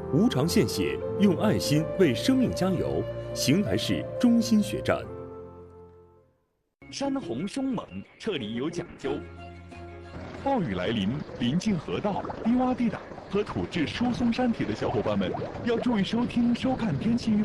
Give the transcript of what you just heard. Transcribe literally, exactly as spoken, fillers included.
无偿献血，用爱心为生命加油。邢台市中心血站。 山洪凶猛，撤离有讲究。暴雨来临，临近河道、低洼地带和土质疏松山体的小伙伴们，要注意收听、收看天气预